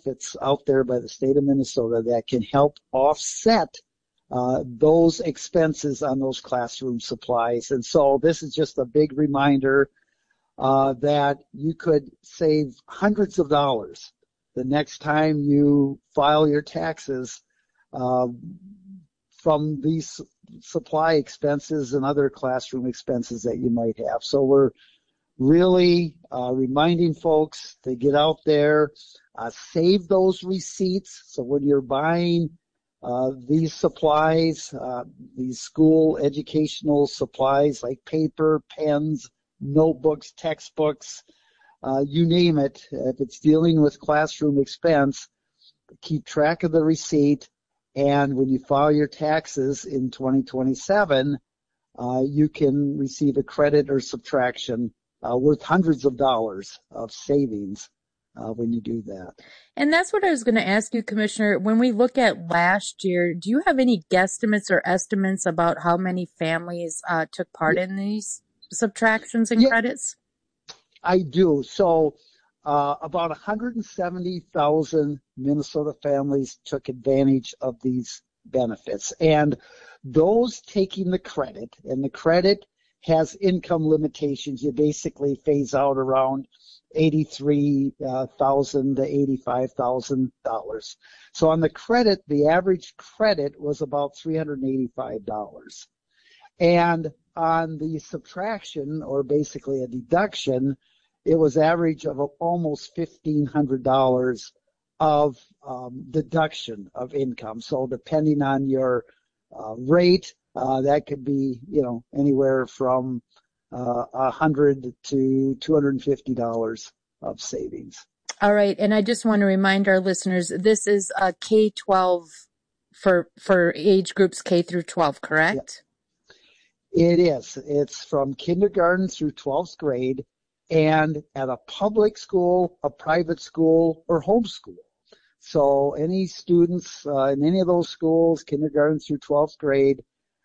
benefits out there by the state of Minnesota that can help offset those expenses on those classroom supplies. And so this is just a big reminder that you could save hundreds of dollars the next time you file your taxes from these supply expenses and other classroom expenses that you might have. So we're really reminding folks to get out there, save those receipts. So when you're buying these supplies, these school educational supplies like paper, pens, notebooks, textbooks, you name it, if it's dealing with classroom expense, keep track of the receipt. And when you file your taxes in 2027, you can receive a credit or subtraction worth hundreds of dollars of savings when you do that. And that's what I was going to ask you, Commissioner. When we look at last year, do you have any guesstimates or estimates about how many families took part in these subtractions and credits? I do. So about 170,000 Minnesota families took advantage of these benefits. And those taking the credit, and the credit has income limitations. You basically phase out around $83,000 to $85,000. So on the credit, the average credit was about $385. And on the subtraction, or basically a deduction, it was average of almost $1,500 of deduction of income. So depending on your rate, that could be, anywhere from $100 to $250 of savings. All right, and I just want to remind our listeners, this is K-12 for age groups K through 12, correct? Yeah. It is. It's from kindergarten through 12th grade, and at a public school, a private school, or homeschool. So any students in any of those schools, kindergarten through 12th grade,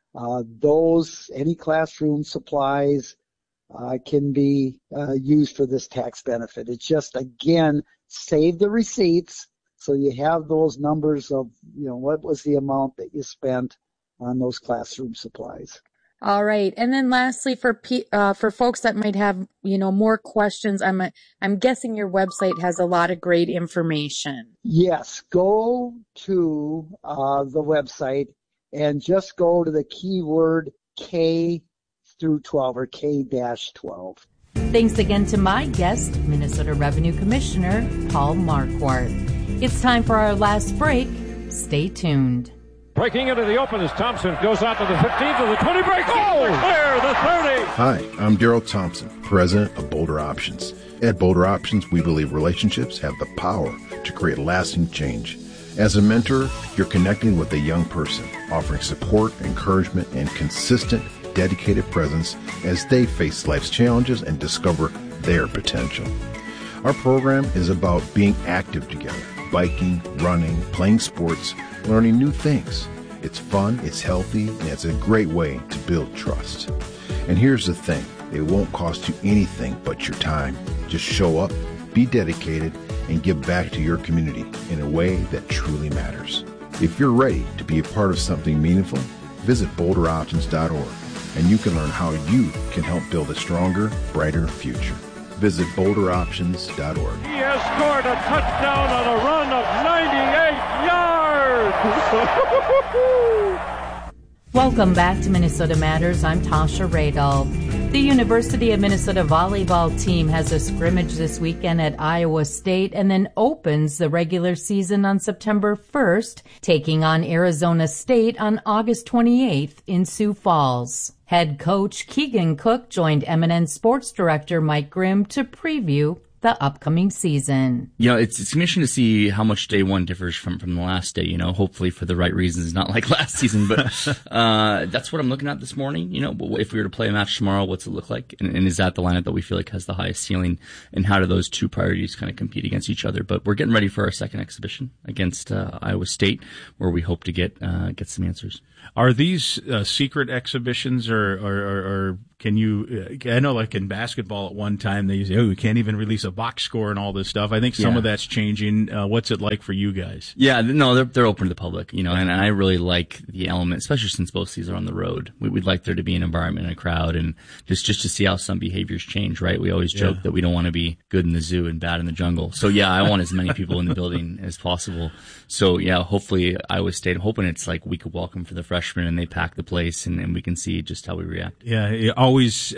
any classroom supplies can be used for this tax benefit. It's just, again, save the receipts so you have those numbers of, what was the amount that you spent on those classroom supplies. All right. And then lastly, for folks that might have, more questions, I'm guessing your website has a lot of great information. Yes. Go to the website and just go to the keyword K through 12 or K-12. Thanks again to my guest, Minnesota Revenue Commissioner Paul Marquardt. It's time for our last break. Stay tuned. Breaking into the open as Thompson goes out to the 15th of the 20 break. Oh, clear the 30. Hi, I'm Daryl Thompson, president of Boulder Options. At Boulder Options, we believe relationships have the power to create lasting change. As a mentor, you're connecting with a young person, offering support, encouragement, and consistent, dedicated presence as they face life's challenges and discover their potential. Our program is about being active together, biking, running, playing sports, learning new things. It's fun, it's healthy, and it's a great way to build trust. And here's the thing, it won't cost you anything but your time. Just show up, be dedicated, and give back to your community in a way that truly matters. If you're ready to be a part of something meaningful, visit boulderoptions.org, and you can learn how you can help build a stronger, brighter future. Visit boulderoptions.org. He has scored a touchdown on a run of 98 yards. Welcome back to Minnesota Matters. I'm Tasha Radall. The University of Minnesota volleyball team has a scrimmage this weekend at Iowa State and then opens the regular season on September 1st, taking on Arizona State on August 28th in Sioux Falls. Head coach Keegan Cook joined MNN Sports Director Mike Grimm to preview the upcoming season. It's interesting to see how much day one differs from the last day, hopefully for the right reasons, not like last season, but that's what I'm looking at this morning. If we were to play a match tomorrow, what's it look like? And is that the lineup that we feel like has the highest ceiling? And how do those two priorities kind of compete against each other? But we're getting ready for our second exhibition against Iowa State, where we hope to get some answers. Are these secret exhibitions or Can you, I know like in basketball at one time they say, we can't even release a box score and all this stuff. I think some of that's changing. What's it like for you guys? Yeah, no, they're open to the public, and I really like the element, especially since both seasons are on the road. We'd like there to be an environment and a crowd, and just to see how some behaviors change, right? We always joke that we don't want to be good in the zoo and bad in the jungle. So yeah, I want as many people in the building as possible. So yeah, hopefully Iowa State, I'm hoping it's like week of welcome for the freshmen and they pack the place and we can see just how we react. Yeah, it always,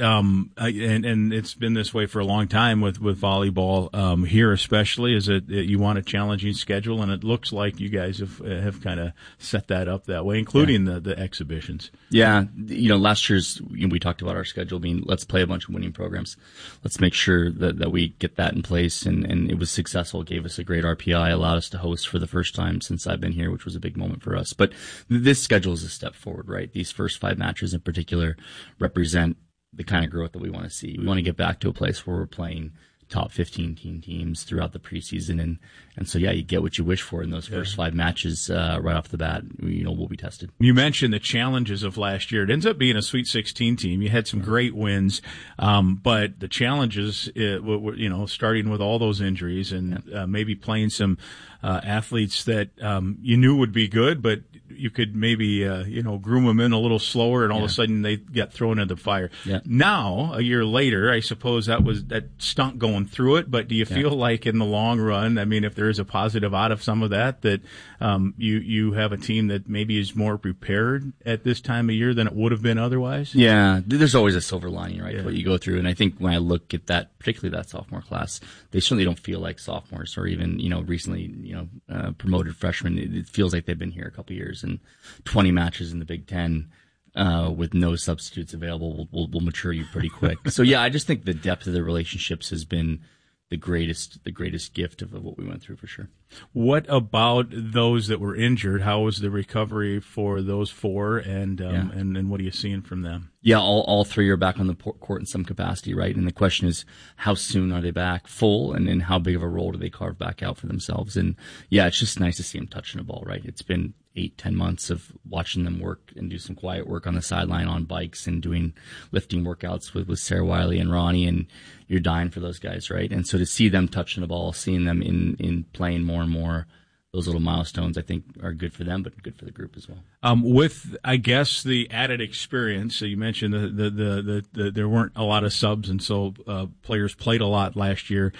and it's been this way for a long time with volleyball, here especially, is that you want a challenging schedule, and it looks like you guys have kind of set that up that way, including the exhibitions. Yeah, last year's, we talked about our schedule being, let's play a bunch of winning programs. Let's make sure that we get that in place, and it was successful. It gave us a great RPI, allowed us to host for the first time since I've been here, which was a big moment for us. But this schedule is a step forward, right? These first 5 matches in particular represent the kind of growth that we want to see. We want to get back to a place where we're playing top 15 teams throughout the preseason, and so you get what you wish for in those first 5 matches right off the bat. We'll be tested. You mentioned the challenges of last year. It ends up being a Sweet 16 team. You had some great wins, but the challenges, starting with all those injuries and maybe playing some athletes that you knew would be good, but you could maybe groom them in a little slower, and all of a sudden they get thrown into the fire. Yeah. Now, a year later, I suppose that stunk going through it, but do you feel like in the long run, I mean, if there is a positive out of some of that you have a team that maybe is more prepared at this time of year than it would have been otherwise? Yeah, there's always a silver lining, right, to what you go through, and I think when I look at that, particularly that sophomore class, they certainly don't feel like sophomores or even, recently, promoted freshmen. It feels like they've been here a couple of years, and 20 matches in the Big Ten with no substitutes available will mature you pretty quick. So yeah, I just think the depth of the relationships has been the greatest gift of what we went through, for sure. What about those that were injured? How was the recovery for those 4, and what are you seeing from them? Yeah, all 3 are back on the court in some capacity, right? And the question is, how soon are they back full, and how big of a role do they carve back out for themselves? And yeah, it's just nice to see them touching the ball, right? It's been 8-10 months of watching them work and do some quiet work on the sideline on bikes and doing lifting workouts with Sarah Wiley and Ronnie, and you're dying for those guys, right? And so to see them touching the ball, seeing them in playing more and more, those little milestones, I think, are good for them, but good for the group as well. With, I guess, the added experience, so you mentioned there weren't a lot of subs, and so players played a lot last year.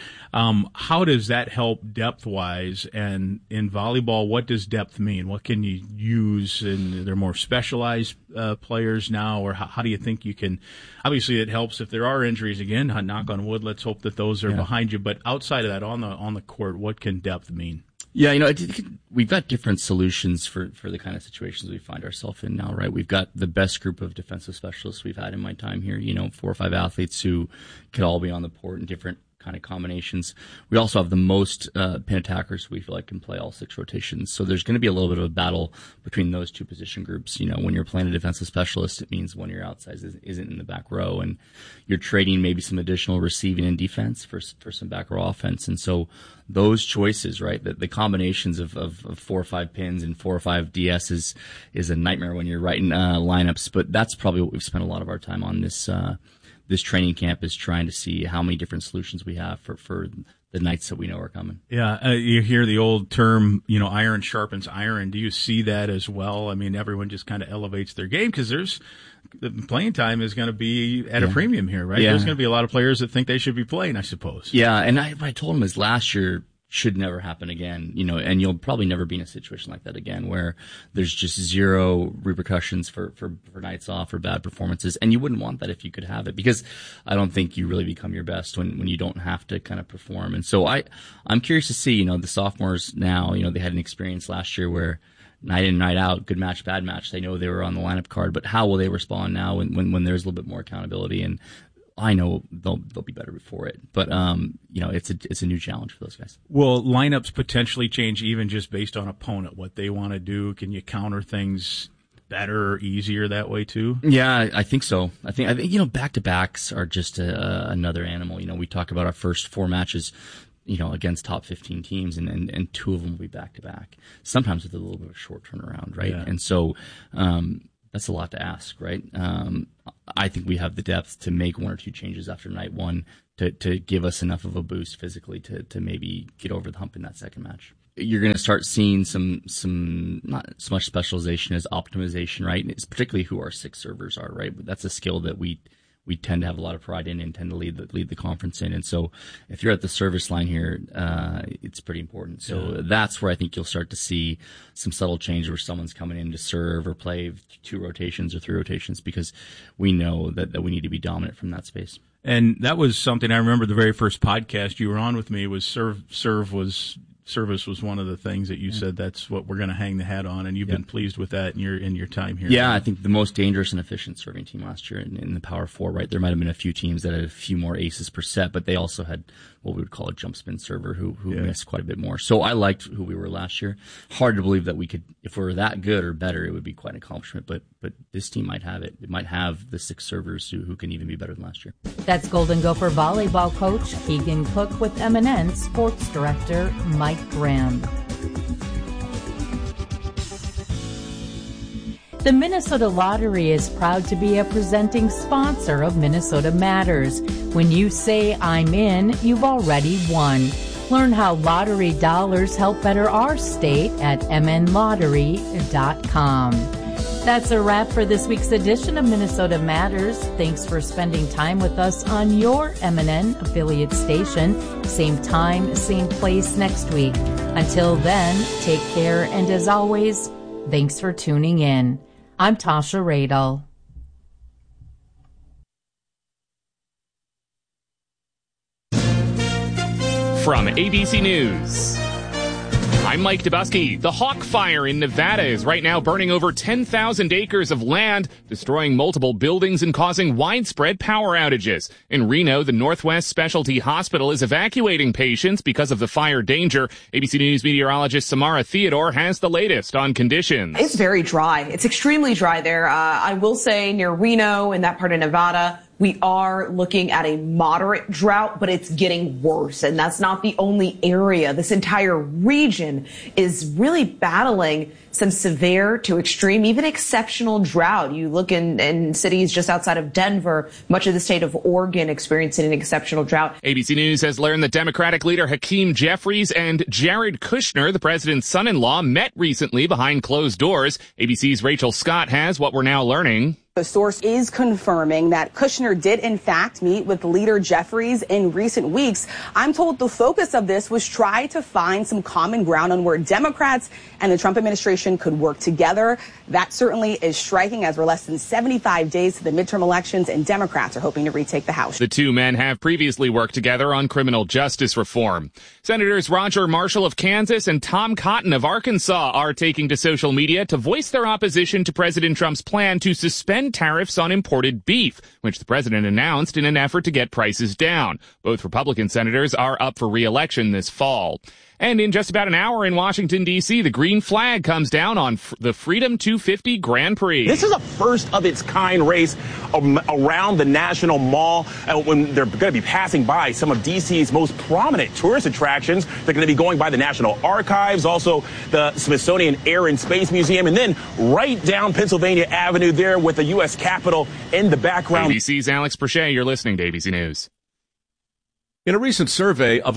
How does that help depth-wise? And in volleyball, what does depth mean? What can you use? And they're more specialized players now, or how do you think you can? Obviously, it helps if there are injuries. Again, knock on wood. Let's hope that those are behind you. But outside of that, on the court, what can depth mean? Yeah, we've got different solutions for the kind of situations we find ourselves in now, right? We've got the best group of defensive specialists we've had in my time here, 4 or 5 athletes who could all be on the court in different kind of combinations. We also have the most pin attackers we feel like can play all 6 rotations. So there's going to be a little bit of a battle between those 2 position groups. When you're playing a defensive specialist, it means one of your outsides isn't in the back row, and you're trading maybe some additional receiving and defense for some back row offense. And so those choices, right, the combinations of 4 or 5 pins and 4 or 5 DS is a nightmare when you're writing lineups. But that's probably what we've spent a lot of our time on this training camp, is trying to see how many different solutions we have for the nights that we know are coming. Yeah, you hear the old term, iron sharpens iron. Do you see that as well? I mean, everyone just kind of elevates their game because the playing time is going to be at a premium here, right? Yeah. There's going to be a lot of players that think they should be playing, I suppose. Yeah, and what I told him is last year should never happen again, and you'll probably never be in a situation like that again where there's just zero repercussions for nights off or bad performances. And you wouldn't want that if you could have it, because I don't think you really become your best when you don't have to kind of perform. And so I'm curious to see, the sophomores now, they had an experience last year where night in, night out, good match, bad match, they know they were on the lineup card, but how will they respond now when there's a little bit more accountability? And I know they'll be better before it, but it's a new challenge for those guys. Will lineups potentially change even just based on opponent, what they want to do? Can you counter things better or easier that way too? Yeah, I think so. I think back-to-backs are just another animal. We talk about our first 4 matches, against top 15 teams, and 2 of them will be back-to-back. Sometimes with a little bit of a short turnaround, right? Yeah. And so that's a lot to ask, right? I think we have the depth to make one or two changes after night one to give us enough of a boost physically to maybe get over the hump in that second match. You're going to start seeing some not so much specialization as optimization, right? It's particularly who our 6 servers are, right? That's a skill that we tend to have a lot of pride in and tend to lead the conference in. And so if you're at the service line here, it's pretty important. So that's where I think you'll start to see some subtle change where someone's coming in to serve or play 2 rotations or 3 rotations, because we know that we need to be dominant from that space. And that was something I remember the very first podcast you were on with me was service was one of the things that you said that's what we're going to hang the hat on, and you've been pleased with that in your time here. Yeah, I think the most dangerous and efficient serving team last year in the Power 4, right? There might have been a few teams that had a few more aces per set, but they also had what we would call a jump spin server who missed quite a bit more. So I liked who we were last year. Hard to believe that we could, if we were that good or better, it would be quite an accomplishment, but this team might have it. It might have the 6 servers who can even be better than last year. That's Golden Gopher volleyball coach Keegan Cook with MNN Sports Director Mike Graham. The Minnesota Lottery is proud to be a presenting sponsor of Minnesota Matters. When you say I'm in, you've already won. Learn how lottery dollars help better our state at mnlottery.com. That's a wrap for this week's edition of Minnesota Matters. Thanks for spending time with us on your MNN affiliate station. Same time, same place next week. Until then, take care, and as always, thanks for tuning in. I'm Tasha Radel. From ABC News, I'm Mike Dubusky. The Hawk Fire in Nevada is right now burning over 10,000 acres of land, destroying multiple buildings and causing widespread power outages. In Reno, the Northwest Specialty Hospital is evacuating patients because of the fire danger. ABC News meteorologist Samara Theodore has the latest on conditions. It's very dry. It's extremely dry there. I will say near Reno, in that part of Nevada, we are looking at a moderate drought, but it's getting worse. And that's not the only area. This entire region is really battling some severe to extreme, even exceptional drought. You look in cities just outside of Denver, much of the state of Oregon experiencing an exceptional drought. ABC News has learned that Democratic leader Hakeem Jeffries and Jared Kushner, the president's son-in-law, met recently behind closed doors. ABC's Rachel Scott has what we're now learning. The source is confirming that Kushner did, in fact, meet with leader Jeffries in recent weeks. I'm told the focus of this was try to find some common ground on where Democrats and the Trump administration could work together. That certainly is striking as we're less than 75 days to the midterm elections, and Democrats are hoping to retake the House. The two men have previously worked together on criminal justice reform. Senators Roger Marshall of Kansas and Tom Cotton of Arkansas are taking to social media to voice their opposition to President Trump's plan to suspend tariffs on imported beef, which the president announced in an effort to get prices down. Both Republican senators are up for re-election this fall. And in just about an hour in Washington, D.C., the green flag comes down on the Freedom 250 Grand Prix. This is a first-of-its-kind race around the National Mall when they're going to be passing by some of D.C.'s most prominent tourist attractions. They're going to be going by the National Archives, also the Smithsonian Air and Space Museum, and then right down Pennsylvania Avenue there with the U.S. Capitol in the background. ABC's Alex Perche, you're listening to ABC News. In a recent survey of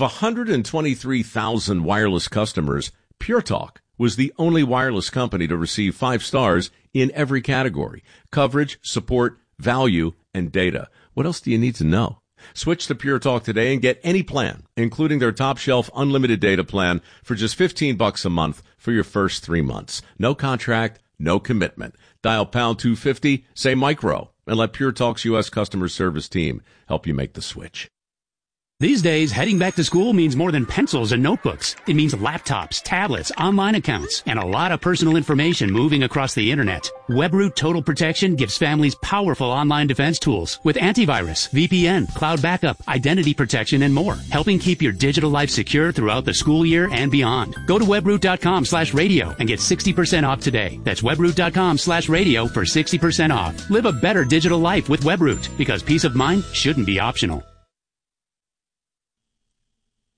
123,000 wireless customers, Pure Talk was the only wireless company to receive 5 stars in every category: coverage, support, value, and data. What else do you need to know? Switch to Pure Talk today and get any plan, including their top shelf unlimited data plan, for just $15 a month for your first 3 months. No contract, no commitment. Dial pound 250, say micro, and let Pure Talk's U.S. customer service team help you make the switch. These days, heading back to school means more than pencils and notebooks. It means laptops, tablets, online accounts, and a lot of personal information moving across the internet. WebRoot Total Protection gives families powerful online defense tools with antivirus, VPN, cloud backup, identity protection, and more, helping keep your digital life secure throughout the school year and beyond. Go to webroot.com/radio and get 60% off today. That's webroot.com/radio for 60% off. Live a better digital life with WebRoot, because peace of mind shouldn't be optional.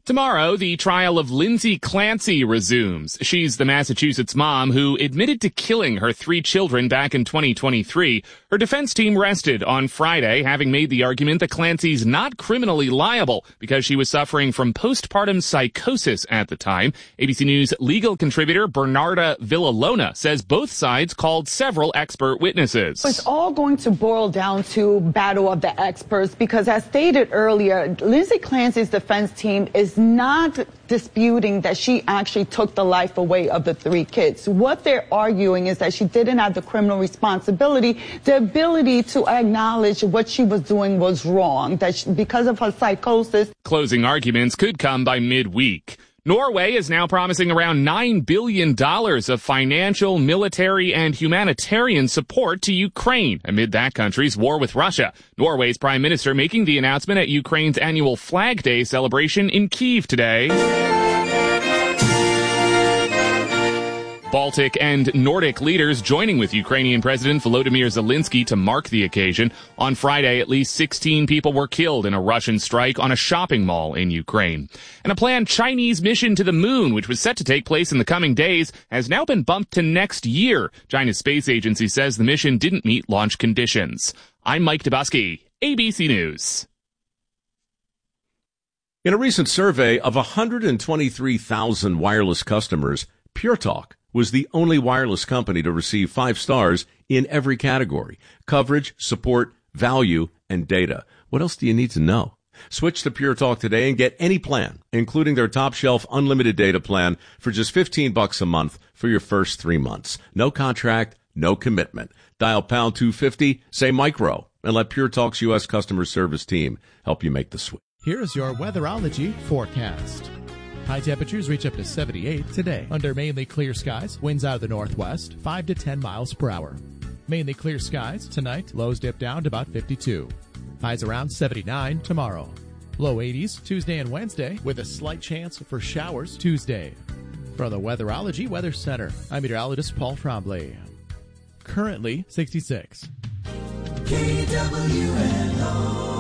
Tomorrow, the trial of Lindsay Clancy resumes. She's the Massachusetts mom who admitted to killing her 3 children back in 2023. Her defense team rested on Friday, having made the argument that Clancy's not criminally liable because she was suffering from postpartum psychosis at the time. ABC News legal contributor Bernarda Villalona says both sides called several expert witnesses. It's all going to boil down to battle of the experts because, as stated earlier, Lindsay Clancy's defense team is not disputing that she actually took the life away of the 3 kids. What they're arguing is that she didn't have the criminal responsibility, the ability to acknowledge what she was doing was wrong, that because of her psychosis. Closing arguments could come by midweek. Norway is now promising around $9 billion of financial, military, and humanitarian support to Ukraine amid that country's war with Russia. Norway's prime minister making the announcement at Ukraine's annual Flag Day celebration in Kyiv today. Baltic and Nordic leaders joining with Ukrainian President Volodymyr Zelensky to mark the occasion. On Friday, at least 16 people were killed in a Russian strike on a shopping mall in Ukraine. And a planned Chinese mission to the moon, which was set to take place in the coming days, has now been bumped to next year. China's space agency says the mission didn't meet launch conditions. I'm Mike Dubusky, ABC News. In a recent survey of 123,000 wireless customers, Pure Talk was the only wireless company to receive 5 stars in every category: coverage, support, value, and data. What else do you need to know? Switch to Pure Talk today and get any plan, including their top shelf unlimited data plan, for just $15 a month for your first 3 months. No contract, no commitment. Dial pound 250, say micro, and let Pure Talk's U.S. customer service team help you make the switch. Here's your weatherology forecast. High temperatures reach up to 78 today. Under mainly clear skies, winds out of the northwest, 5 to 10 miles per hour. Mainly clear skies tonight, lows dip down to about 52. Highs around 79 tomorrow. Low 80s Tuesday and Wednesday, with a slight chance for showers Tuesday. From the Weatherology Weather Center, I'm meteorologist Paul Trombley. Currently 66. KWNO.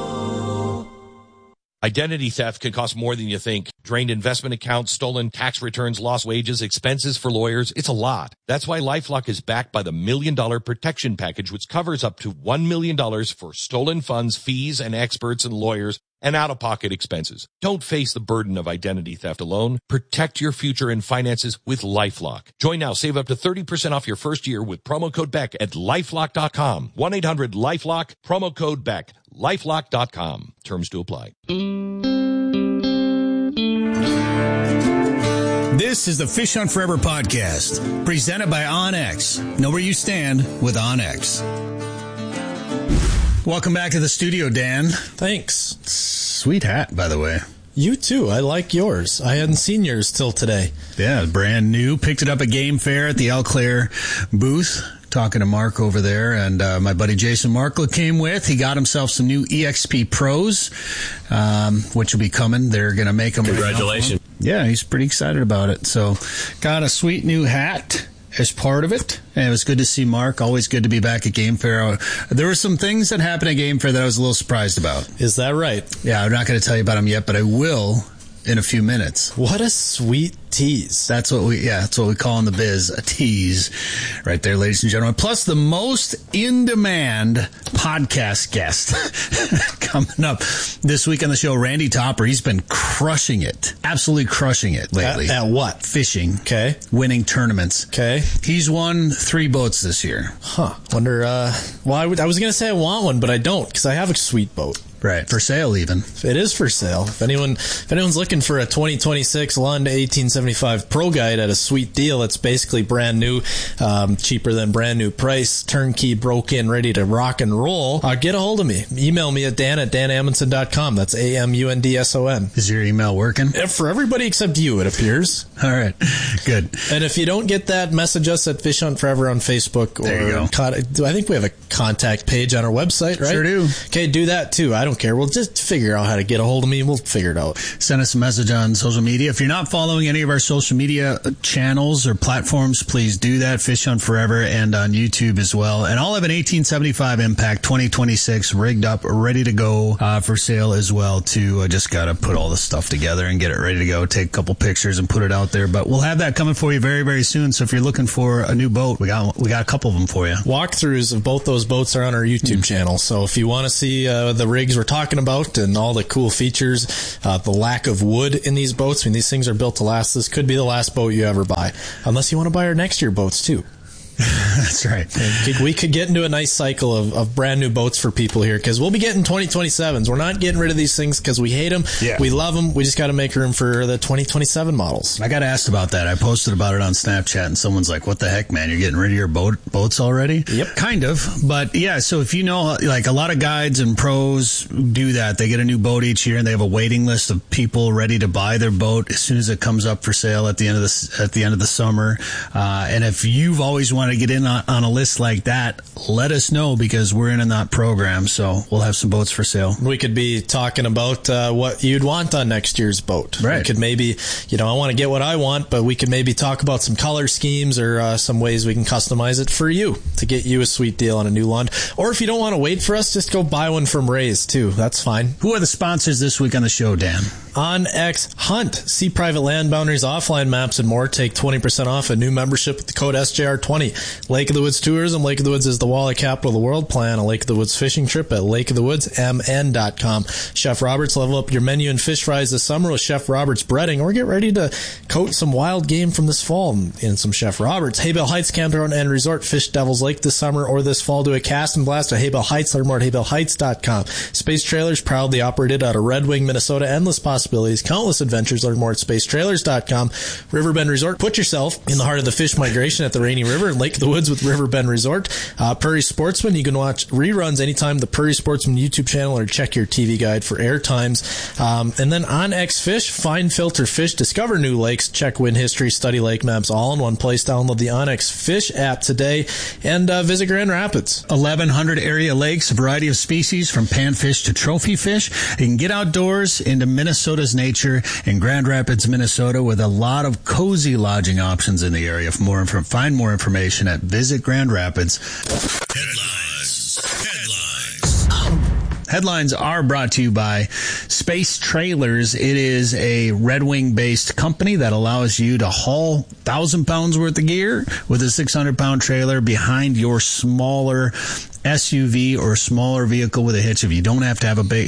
Identity theft can cost more than you think. Drained investment accounts, stolen tax returns, lost wages, expenses for lawyers. It's a lot. That's why LifeLock is backed by the $1 Million Protection Package, which covers up to $1 million for stolen funds, fees, and experts and lawyers, and out-of-pocket expenses. Don't face the burden of identity theft alone. Protect your future and finances with LifeLock. Join now. Save up to 30% off your first year with promo code BECK at LifeLock.com. 1-800-LifeLock, promo code BECK. LifeLock.com. Terms to apply. This is the Fish Hunt Forever podcast, presented by OnX. Know where you stand with OnX. Welcome back to the studio, Dan. Thanks. Sweet hat, by the way. You too. I like yours. I hadn't seen yours till today. Yeah, brand new. Picked it up at Game Fair at the Eau Claire booth. Talking to Mark over there, and my buddy Jason Markle came with. He got himself some new EXP Pros, which will be coming. They're going to make them. Congratulations. Yeah, he's pretty excited about it. So got a sweet new hat as part of it. And it was good to see Mark. Always good to be back at Game Fair. There were some things that happened at Game Fair that I was a little surprised about. Is that right? Yeah, I'm not going to tell you about them yet, but I will in a few minutes. What a sweet tease. That's what we call in the biz a tease right there, ladies and gentlemen. Plus the most in-demand podcast guest coming up this week on the show, Randy Topper. He's been crushing it, absolutely crushing it lately. At what? Fishing. Okay. Winning tournaments. Okay. He's won 3 boats this year. Huh. Wonder, well, I was going to say I want one, but I don't, because I have a sweet boat. Right. For sale, even. It is for sale. If anyone's looking for a 2026 Lund 1875 Pro Guide at a sweet deal, it's basically brand new, cheaper than brand new price, turnkey, broke in, ready to rock and roll, get a hold of me. Email me at dan@danamundson.com. That's AMUNDSON. Is your email working? For everybody except you, it appears. All right. Good. And if you don't get that, message us at Fish Hunt Forever on Facebook. There you go. I think we have a contact page on our website, right? Sure do. Okay, do that too. I don't care. We'll just figure out how to get a hold of me and we'll figure it out. Send us a message on social media. If you're not following any of our social media channels or platforms, please do that. Fish on Forever and on YouTube as well. And I'll have an 1875 Impact 2026 rigged up, ready to go for sale as well too. I just got to put all the stuff together and get it ready to go. Take a couple pictures and put it out there. But we'll have that coming for you very, very soon. So if you're looking for a new boat, we got a couple of them for you. Walkthroughs of both those boats are on our YouTube channel. So if you want to see the rigs we're talking about and all the cool features, the lack of wood in these boats, I mean, these things are built to last. This could be the last boat you ever buy, unless you want to buy our next year boats too. That's right. We could get into a nice cycle of brand new boats for people here, because we'll be getting 2027s. We're not getting rid of these things because we hate them. Yeah. We love them. We just got to make room for the 2027 models. I got asked about that. I posted about it on Snapchat, and someone's like, what the heck, man? You're getting rid of your boats already? Yep. Kind of. But yeah, so if you know, like a lot of guides and pros do that. They get a new boat each year, and they have a waiting list of people ready to buy their boat as soon as it comes up for sale at the end of the summer. And if you've always wanted to get in on a list like that, let us know, because we're in that program. So we'll have some boats for sale. We could be talking about what you'd want on next year's boat. Right. We could maybe, I want to get what I want, but we could maybe talk about some color schemes or some ways we can customize it for you to get you a sweet deal on a new lawn. Or if you don't want to wait for us, just go buy one from Ray's too. That's fine. Who are the sponsors this week on the show, Dan? OnX Hunt. See private land boundaries, offline maps, and more. Take 20% off a new membership with the code SJR20. Lake of the Woods Tourism. Lake of the Woods is the walleye capital of the world. Plan a Lake of the Woods fishing trip at lakeofthewoodsmn.com. Chef Roberts, level up your menu and fish fries this summer with Chef Roberts breading, or get ready to coat some wild game from this fall in some Chef Roberts. Haybell Heights Campground and Resort. Fish Devil's Lake this summer or this fall. Do a cast and blast at Haybell Heights. Learn more at haybellheights.com. Space Trailers, proudly operated out of Red Wing, Minnesota. Endless possibilities, countless adventures. Learn more at spacetrailers.com. Riverbend Resort. Put yourself in the heart of the fish migration at the Rainy River and Lake of the Woods with Riverbend Resort. Prairie Sportsman. You can watch reruns anytime, the Prairie Sportsman YouTube channel, or check your TV guide for air times. And then OnX Fish. Find, filter fish, discover new lakes, check wind history, study lake maps, all in one place. Download the OnX Fish app today and visit Grand Rapids. 1,100 area lakes, a variety of species from panfish to trophy fish. You can get outdoors into Minnesota's nature in Grand Rapids, Minnesota, with a lot of cozy lodging options in the area. Find more information at Visit Grand Rapids. Headlines are brought to you by Space Trailers. It is a Red Wing-based company that allows you to haul 1,000 pounds worth of gear with a 600-pound trailer behind your smaller SUV or smaller vehicle with a hitch. If you don't have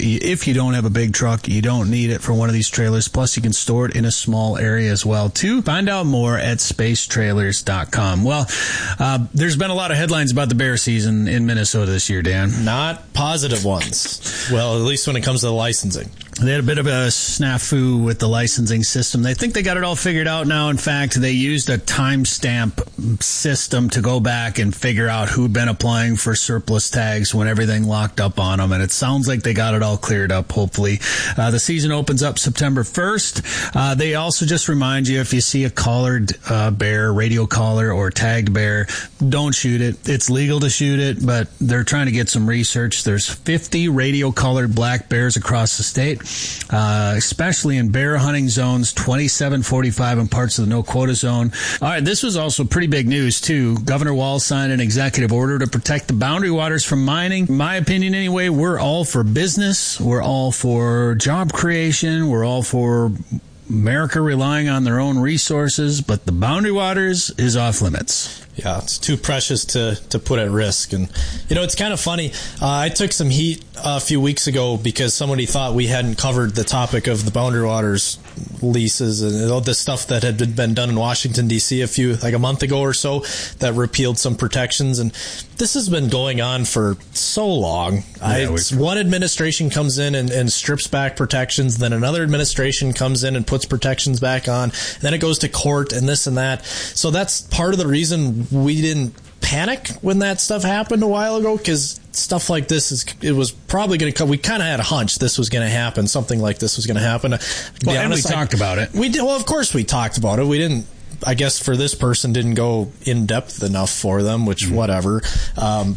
a big truck, you don't need it for one of these trailers. Plus, you can store it in a small area as well, too. Find out more at spacetrailers.com. Well, there's been a lot of headlines about the bear season in Minnesota this year, Dan. Not positive ones. Well, at least when it comes to the licensing. They had a bit of a snafu with the licensing system. They think they got it all figured out now. In fact, they used a timestamp system to go back and figure out who'd been applying for surplus tags when everything locked up on them. And it sounds like they got it all cleared up, hopefully. The season opens up September 1st. They also just remind you, if you see a collared bear, radio collar, or tagged bear, don't shoot it. It's legal to shoot it, but they're trying to get some research. There's 50 radio collared black bears across the state. Especially in bear hunting zones 27, 45, and parts of the no quota zone. All right, this was also pretty big news, too. Governor Walz signed an executive order to protect the boundary waters from mining. In my opinion, anyway, we're all for business. We're all for job creation. We're all for America relying on their own resources, but the boundary waters is off limits. Yeah, it's too precious to put at risk. And, it's kind of funny. I took some heat a few weeks ago because somebody thought we hadn't covered the topic of the boundary waters leases and all the stuff that had been done in Washington, D.C. a month ago or so that repealed some protections. And this has been going on for so long. One administration comes in and strips back protections, then another administration comes in and puts protections back on, and then it goes to court and this and that. So that's part of the reason we didn't panic when that stuff happened a while ago, because stuff like this it was probably going to come. We kind of had a hunch this was going to happen. Something like this was going to happen. And we talked about it. We did. Well, of course we talked about it. We didn't. I guess for this person didn't go in depth enough for them, which whatever.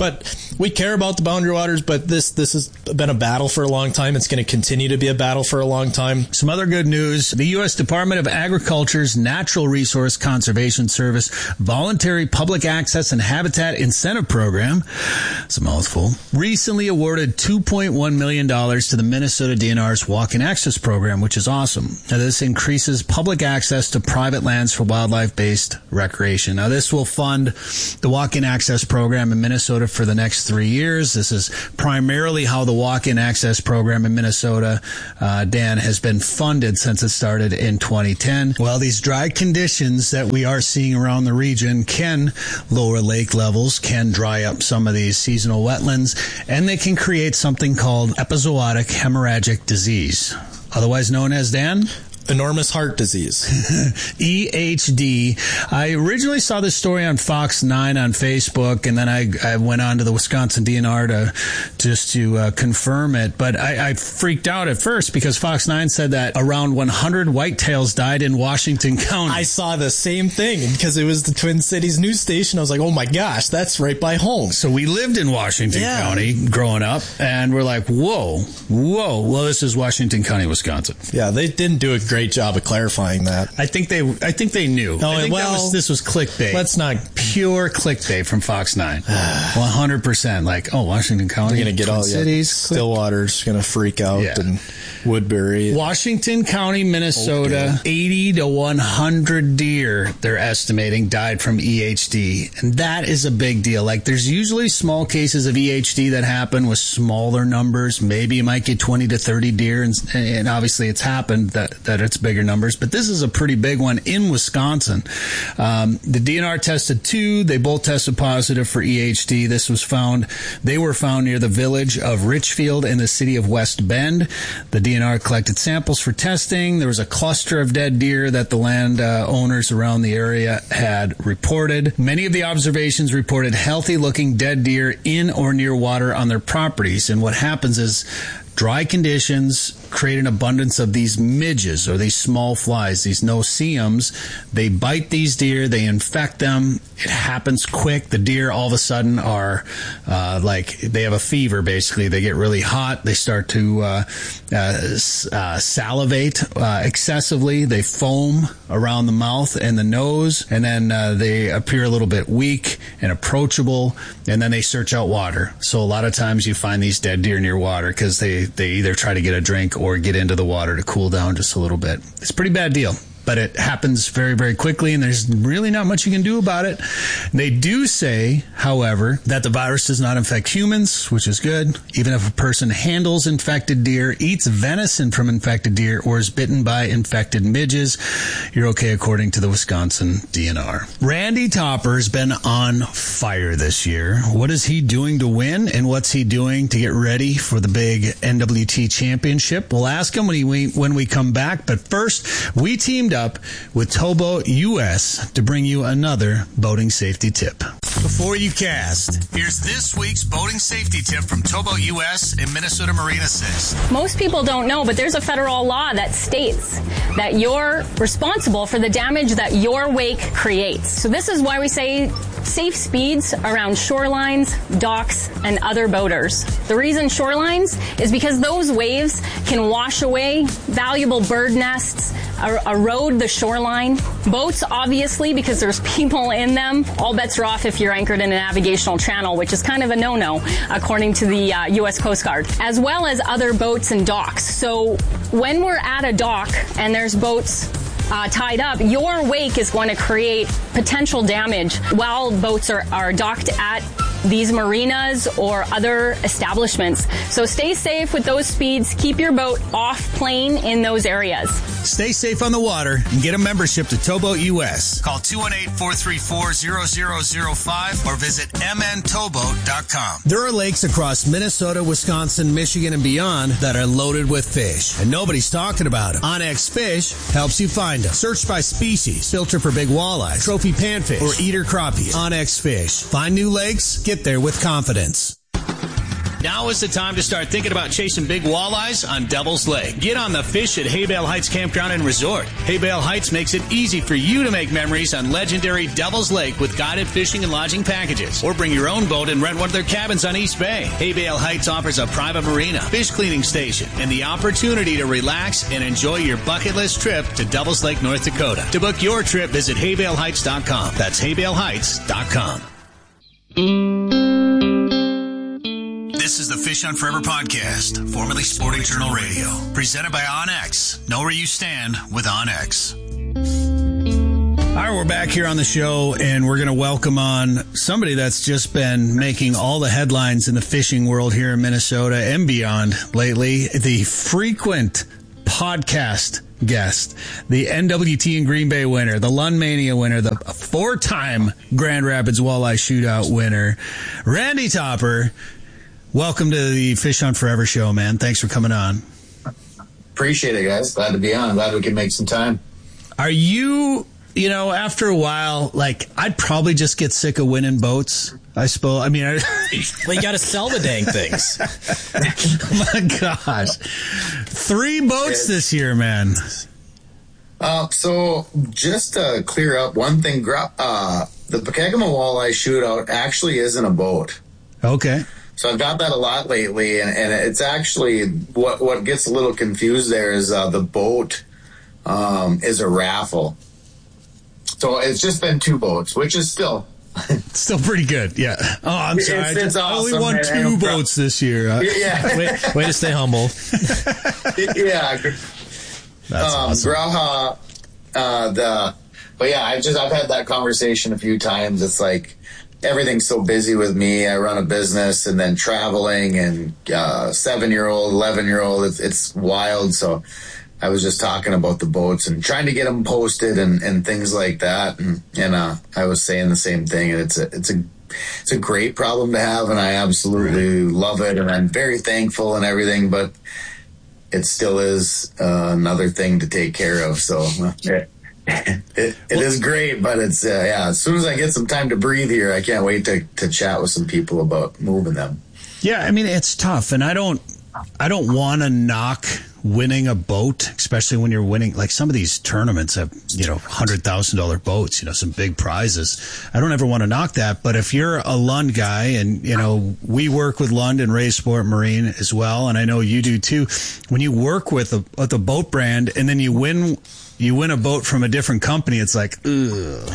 But we care about the Boundary Waters, but this has been a battle for a long time. It's going to continue to be a battle for a long time. Some other good news. The U.S. Department of Agriculture's Natural Resource Conservation Service Voluntary Public Access and Habitat Incentive Program, it's a mouthful, recently awarded $2.1 million to the Minnesota DNR's Walk-in Access Program, which is awesome. Now, this increases public access to private lands for wildlife-based recreation. Now, this will fund the Walk-in Access Program in Minnesota for the next 3 years. This is primarily how the Walk-in Access Program in Minnesota, Dan, has been funded since it started in 2010. Well, these dry conditions that we are seeing around the region can lower lake levels, can dry up some of these seasonal wetlands, and they can create something called epizootic hemorrhagic disease, otherwise known as, Dan? Enormous heart disease. EHD. I originally saw this story on Fox 9 on Facebook, and then I went on to the Wisconsin DNR to confirm it. But I freaked out at first because Fox 9 said that around 100 whitetails died in Washington County. I saw the same thing because it was the Twin Cities news station. I was like, oh my gosh, that's right by home. So we lived in Washington County growing up, and we're like, whoa. Well, this is Washington County, Wisconsin. Yeah, they didn't do a great job of clarifying that. I think they knew. This was clickbait. Let's not pure clickbait from Fox 9. 100%. Like, Washington County, you're gonna get all cities, Stillwater's gonna freak out, and Woodbury, Washington County, Minnesota, 80 to 100 deer they're estimating died from EHD, and that is a big deal. Like, there's usually small cases of EHD that happen with smaller numbers. Maybe you might get 20 to 30 deer, and obviously it's happened that it's bigger numbers, but this is a pretty big one in Wisconsin. The DNR tested 2. They both tested positive for EHD. They were found near the village of Richfield in the city of West Bend. The DNR collected samples for testing. There was a cluster of dead deer that the land owners around the area had reported. Many of the observations reported healthy-looking dead deer in or near water on their properties, and what happens is dry conditions create an abundance of these midges, or these small flies, these no-see-ums. They bite these deer, they infect them. It happens quick. The deer all of a sudden are they have a fever, basically. They get really hot. They start to salivate excessively. They foam around the mouth and the nose, and then they appear a little bit weak and approachable, and then they search out water. So a lot of times you find these dead deer near water because they either try to get a drink or get into the water to cool down just a little bit. It's a pretty bad deal, but it happens very, very quickly, and there's really not much you can do about it. They do say, however, that the virus does not infect humans, which is good. Even if a person handles infected deer, eats venison from infected deer, or is bitten by infected midges, you're okay according to the Wisconsin DNR. Randy Topper's been on fire this year. What is he doing to win, and what's he doing to get ready for the big NWT championship? We'll ask him when we come back, but first, we teamed up with Towboat US to bring you another boating safety tip. Before you cast, here's this week's boating safety tip from Towboat US and Minnesota Marine Assist. Most people don't know, but there's a federal law that states that you're responsible for the damage that your wake creates. So this is why we say safe speeds around shorelines, docks, and other boaters. The reason shorelines is because those waves can wash away valuable bird nests, erode the shoreline. Boats, obviously, because there's people in them, all bets are off if you're anchored in a navigational channel, which is kind of a no-no, according to the U.S. Coast Guard, as well as other boats and docks. So when we're at a dock and there's boats tied up, your wake is going to create potential damage while boats are docked at these marinas or other establishments. So stay safe with those speeds. Keep your boat off plane in those areas. Stay safe on the water and get a membership to Towboat US. Call 218-434-0005 or visit mntowboat.com. There are lakes across Minnesota, Wisconsin, Michigan, and beyond that are loaded with fish, and nobody's talking about them. OnX Fish helps you find them. Search by species. Filter for big walleyes, trophy panfish, or eater crappies. OnX Fish. Find new lakes. Get there with confidence. Now is the time to start thinking about chasing big walleyes on Devil's Lake. Get on the fish at Haybale Heights Campground and Resort. Haybale Heights makes it easy for you to make memories on legendary Devil's Lake with guided fishing and lodging packages. Or bring your own boat and rent one of their cabins on East Bay. Haybale Heights offers a private marina, fish cleaning station, and the opportunity to relax and enjoy your bucket list trip to Devil's Lake, North Dakota. To book your trip, visit haybaleheights.com. That's haybaleheights.com. This is the Fish on Forever podcast, formerly Sporting Journal Radio, presented by OnX. Know where you stand with OnX. All right, we're back here on the show, and we're going to welcome on somebody that's just been making all the headlines in the fishing world here in Minnesota and beyond lately, the frequent podcast guest, the NWT in Green Bay winner, the Lund Mania winner, the four-time Grand Rapids Walleye Shootout winner, Randy Topper. Welcome to the Fish on Forever show, man. Thanks for coming on. Appreciate it, guys. Glad to be on. Glad we can make some time. Are you, after a while, I'd probably just get sick of winning boats, I suppose. I mean, well, you got to sell the dang things. Oh, my gosh. 3 boats this year, man. So just to clear up one thing, the Pokegama Walleye Shootout actually isn't a boat. Okay. So I've got that a lot lately, and it's actually what gets a little confused there is the boat is a raffle. So it's just been 2 boats, which is still pretty good. Yeah. Oh, I'm sorry. It's I only won 2 boats this year. Yeah. Way to stay humble. Yeah. That's awesome. Graha, but yeah, I've had that conversation a few times. It's like, everything's so busy with me. I run a business and then traveling and 7-year-old, 11-year-old. It's wild. So I was just talking about the boats and trying to get them posted and things like that. And I was saying the same thing. And it's a great problem to have, and I absolutely love it. And I'm very thankful and everything, but it still is another thing to take care of. So it is great, but it's as soon as I get some time to breathe here, I can't wait to chat with some people about moving them. Yeah, I mean, it's tough, and I don't want to knock winning a boat, especially when you're winning, like some of these tournaments have, $100,000 boats, some big prizes. I don't ever want to knock that, but if you're a Lund guy, and, we work with Lund and Ray Sport Marine as well, and I know you do too, when you work with a boat brand and then you win a boat from a different company, it's like, and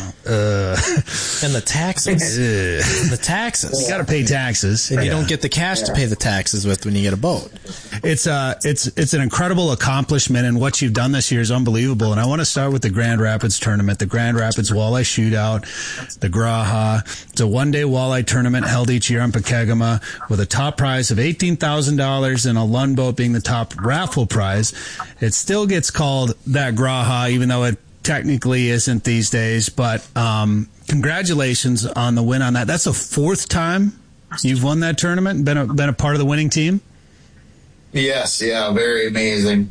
the taxes. The taxes. You got to pay taxes. And you don't get the cash to pay the taxes with when you get a boat. It's an incredible accomplishment, and what you've done this year is unbelievable. And I want to start with the Grand Rapids tournament, the Grand Rapids Walleye Shootout, the Graha. It's a one-day walleye tournament held each year on Pokegama with a top prize of $18,000 and a Lund boat being the top raffle prize. It still gets called that Graha, even though it technically isn't these days. But congratulations on the win on that. That's the 4th time you've won that tournament, been a part of the winning team? Yes, yeah, very amazing.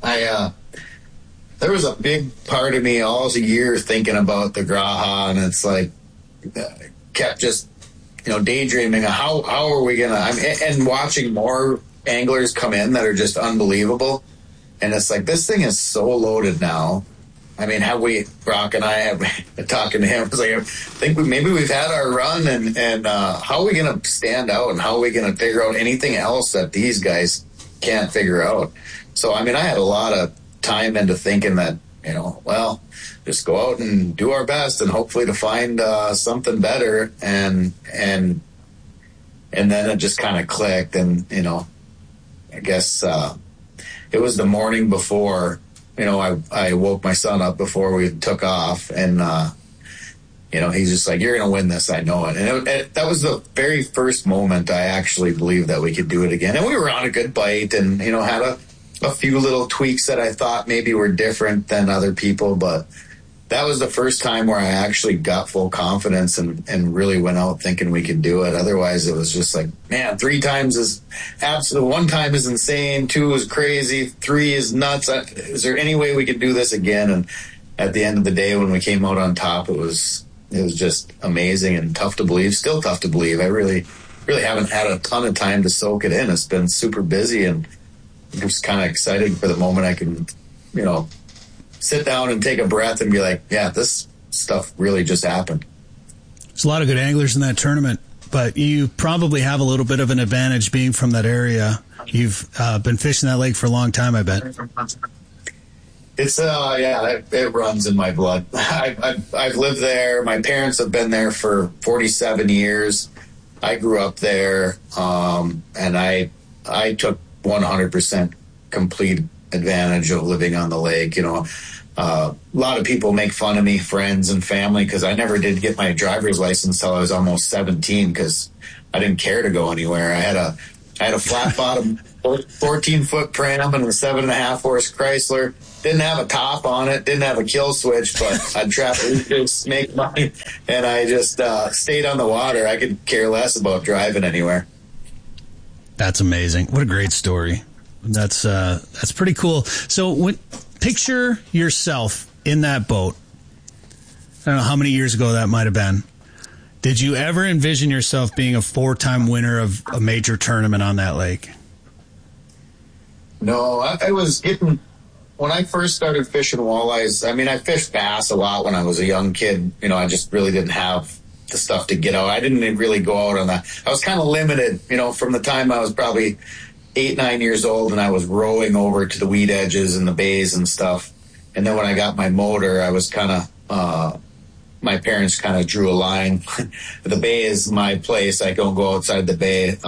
There was a big part of me all year thinking about the Graha, and it's like kept just daydreaming of how are we gonna and watching more anglers come in that are just unbelievable. And it's like, this thing is so loaded now. I mean, Brock and I have been talking to him. It's like, I think maybe we've had our run, and how are we going to stand out, and how are we going to figure out anything else that these guys can't figure out? So, I mean, I had a lot of time into thinking that, just go out and do our best and hopefully to find something better. And then it just kind of clicked, and, I guess it was the morning before, I woke my son up before we took off, and, he's just like, you're going to win this. I know it. And that was the very first moment I actually believed that we could do it again. And we were on a good bite and, had a few little tweaks that I thought maybe were different than other people, but that was the first time where I actually got full confidence and really went out thinking we could do it. Otherwise, it was just like, man, 3 times is absolute. 1 time is insane. 2 is crazy. 3 is nuts. Is there any way we could do this again? And at the end of the day, when we came out on top, it was just amazing and tough to believe. Still tough to believe. I really really haven't had a ton of time to soak it in. It's been super busy, and I'm just kind of excited for the moment I can, sit down and take a breath and be like, yeah, this stuff really just happened. There's a lot of good anglers in that tournament, but you probably have a little bit of an advantage being from that area. You've been fishing that lake for a long time, I bet. It's it runs in my blood. I've lived there. My parents have been there for 47 years. I grew up there, and I took 100% complete advantage of living on the lake. A lot of people make fun of me, friends and family, because I never did get my driver's license till I was almost 17 because I didn't care to go anywhere. I had a flat bottom 14-foot pram and a 7.5 horse Chrysler. Didn't have a top on it, didn't have a kill switch, but I'd trap fish, make money, and I just stayed on the water. I could care less about driving anywhere. That's amazing. What a great story. That's pretty cool. So picture yourself in that boat. I don't know how many years ago that might have been. Did you ever envision yourself being a 4-time winner of a major tournament on that lake? No, I was getting... When I first started fishing walleyes, I fished bass a lot when I was a young kid. I just really didn't have the stuff to get out. I didn't really go out on that. I was kind of limited, from the time I was probably 8, 9 years old, and I was rowing over to the weed edges and the bays and stuff. And then when I got my motor, I was kind of, my parents kind of drew a line. The bay is my place. I don't go outside the bay.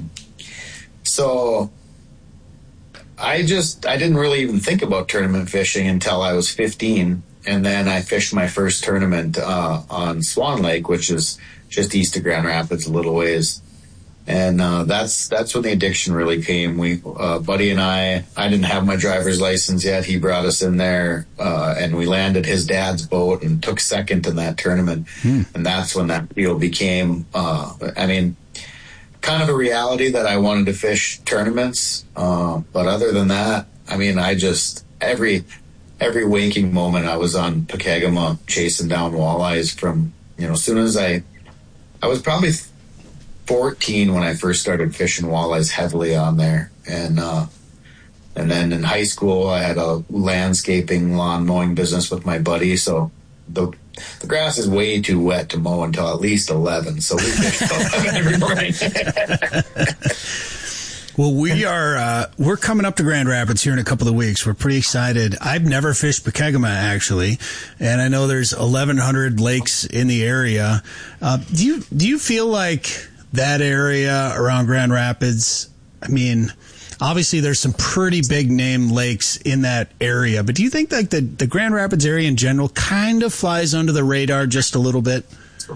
So I didn't really even think about tournament fishing until I was 15. And then I fished my first tournament on Swan Lake, which is just east of Grand Rapids, a little ways. And that's when the addiction really came. Buddy and I didn't have my driver's license yet. He brought us in there, and we landed his dad's boat and took second in that tournament. And that's when that deal became, kind of a reality that I wanted to fish tournaments. But other than that, I just, every waking moment I was on Pokegama chasing down walleyes from, as soon as I was probably 14 when I first started fishing walleyes heavily on there. And then in high school, I had a landscaping lawn mowing business with my buddy. So the grass is way too wet to mow until at least 11. So we fished 11 every morning. Well, we're coming up to Grand Rapids here in a couple of weeks. We're pretty excited. I've never fished Pokegama, actually, and I know there's 1,100 lakes in the area. Do you feel like that area around Grand Rapids, obviously there's some pretty big name lakes in that area, but do you think like the Grand Rapids area in general kind of flies under the radar just a little bit?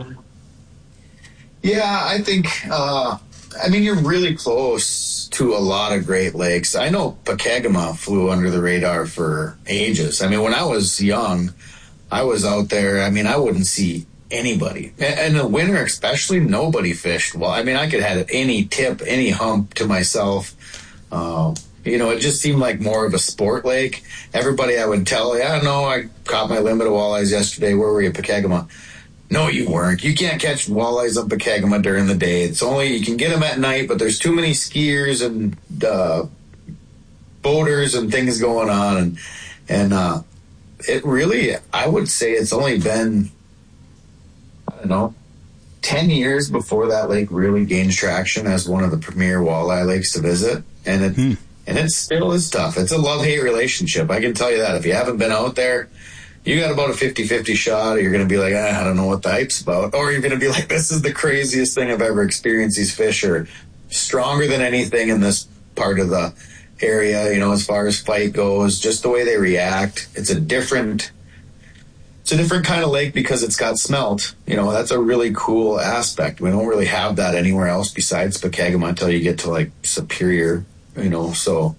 Yeah, I think, you're really close to a lot of Great Lakes. I know Pokegama flew under the radar for ages. When I was young, I was out there, I wouldn't see anybody. In the winter especially, nobody fished. Well, I could have any tip, any hump to myself. It just seemed like more of a sport lake. Everybody I would tell, I caught my limit of walleyes yesterday. Where were you, Pokegama? No, you weren't. You can't catch walleyes on Pokegama during the day. It's only, you can get them at night, but there's too many skiers and boaters and things going on. And it really, I would say it's only been, 10 years before that lake really gained traction as one of the premier walleye lakes to visit. And it still is tough. It's a love-hate relationship. I can tell you that. If you haven't been out there, you got about a 50-50 shot, or you're going to be like, I don't know what the hype's about. Or you're going to be like, this is the craziest thing I've ever experienced. These fish are stronger than anything in this part of the area, as far as fight goes, just the way they react. It's a different kind of lake because it's got smelt. That's a really cool aspect. We don't really have that anywhere else besides Pokegama until you get to like Superior, So,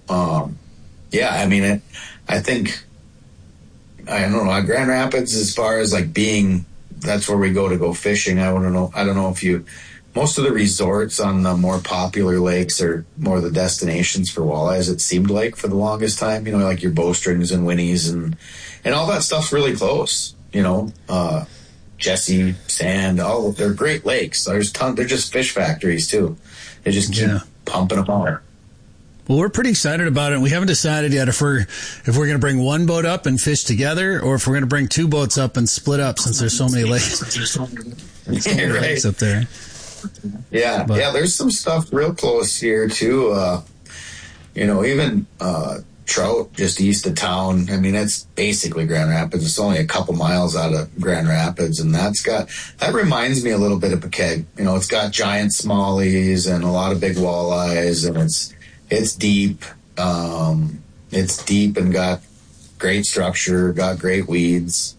I think, I don't know, Grand Rapids, as far as like being, that's where we go to go fishing. I don't know if most of the resorts on the more popular lakes are more the destinations for walleyes, it seemed like, for the longest time, like your Bowstrings and Winnies and all that stuff's really close, Jesse, Sand, they're great lakes. There's tons. They're just fish factories too. They just keep pumping them out. Well, we're pretty excited about it. We haven't decided yet if we're going to bring one boat up and fish together, or if we're going to bring two boats up and split up, since there's so many lakes. Lakes up there. Yeah, there's some stuff real close here too. Even trout just east of town. I mean, it's basically Grand Rapids. It's only a couple miles out of Grand Rapids, and that reminds me a little bit of Pekeg. It's got giant smallies and a lot of big walleyes, and it's deep. It's deep and got great structure, got great weeds,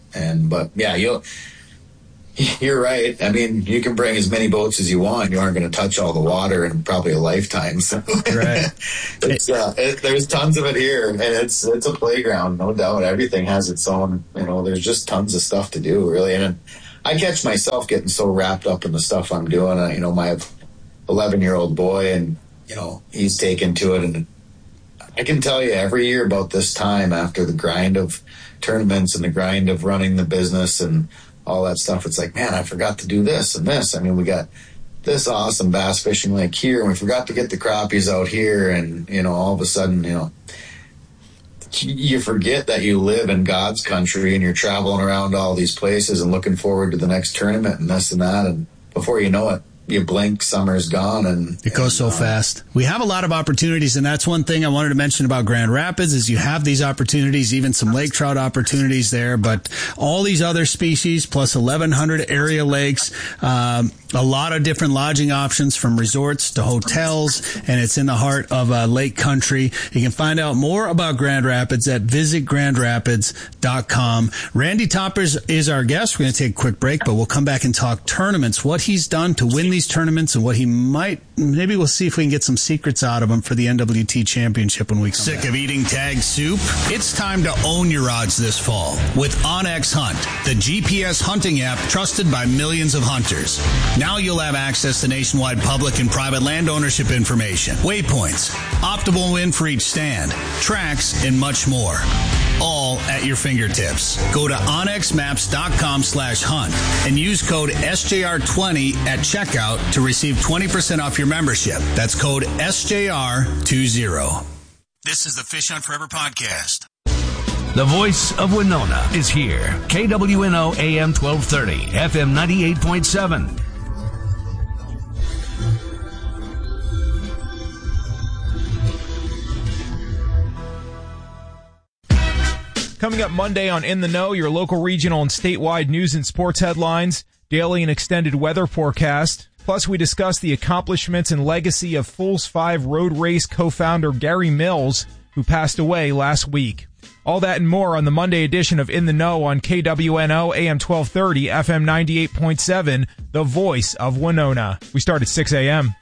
you're right. I mean, you can bring as many boats as you want. You aren't going to touch all the water in probably a lifetime. So right. There's tons of it here, and it's a playground, no doubt. Everything has its own. There's just tons of stuff to do, really. And I catch myself getting so wrapped up in the stuff I'm doing. My 11-year-old boy, and he's taken to it, and I can tell you every year about this time, after the grind of tournaments and the grind of running the business and all that stuff, it's like, man, I forgot to do this and this. I mean, we got this awesome bass fishing lake here, and we forgot to get the crappies out here, and all of a sudden, you forget that you live in God's country, and you're traveling around all these places and looking forward to the next tournament and this and that, and before you know it, you blink, summer's gone, and it goes so fast. We have a lot of opportunities, and that's one thing I wanted to mention about Grand Rapids is you have these opportunities, even some lake trout opportunities there, but all these other species plus 1,100 area lakes, a lot of different lodging options from resorts to hotels, and it's in the heart of lake country. You can find out more about Grand Rapids at visitgrandrapids.com. Randy Toppers is our guest. We're going to take a quick break, but we'll come back and talk tournaments, what he's done to win these tournaments, and what he maybe we'll see if we can get some secrets out of him for the NWT Championship when we come Sick back. of eating tag soup? It's time to own your odds this fall with OnX Hunt, the GPS hunting app trusted by millions of hunters. Now you'll have access to nationwide public and private land ownership information, waypoints, optimal win for each stand, tracks, and much more. All at your fingertips. Go to onxmaps.com/hunt and use code SJR20 at checkout to receive 20% off your membership. That's code SJR20. This is the Fish Hunt Forever podcast. The voice of Winona is here. KWNO AM 1230, FM 98.7. Coming up Monday on In the Know, your local, regional, and statewide news and sports headlines, daily and extended weather forecast. Plus, we discuss the accomplishments and legacy of Fools 5 road race co-founder Gary Mills, who passed away last week. All that and more on the Monday edition of In the Know on KWNO AM 1230, FM 98.7, the voice of Winona. We start at 6 a.m.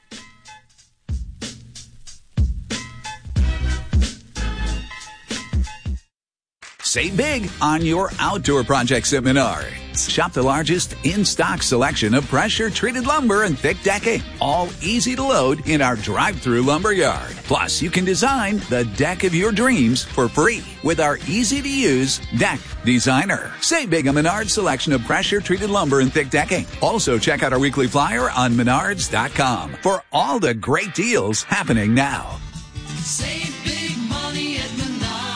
Save big on your outdoor projects at Menards. Shop the largest in-stock selection of pressure-treated lumber and thick decking, all easy to load in our drive-through lumber yard. Plus, you can design the deck of your dreams for free with our easy-to-use Deck Designer. Save big on Menards' selection of pressure-treated lumber and thick decking. Also, check out our weekly flyer on Menards.com for all the great deals happening now. Save big money at Menards.